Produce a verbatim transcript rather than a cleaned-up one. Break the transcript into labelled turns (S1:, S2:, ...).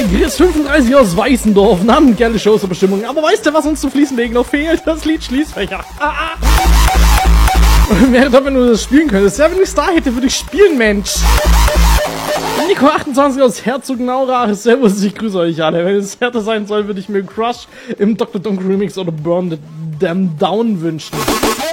S1: Chris fünfunddreißig aus Weißendorf, Namen gerne Shows zur Bestimmung, aber weißt du, was uns zu Fliesenlegen noch fehlt? Das Lied Schließfächer. Ah, ah. Wäre doch, wenn du das spielen könntest. Ja, wenn ich Star hätte, würde ich spielen, Mensch. Nico achtundzwanzig aus Herzogenaurach, servus, ich grüße euch alle. Wenn es härter sein soll, würde ich mir Crush im Doktor Donk Remix oder Burn the Damn Down wünschen.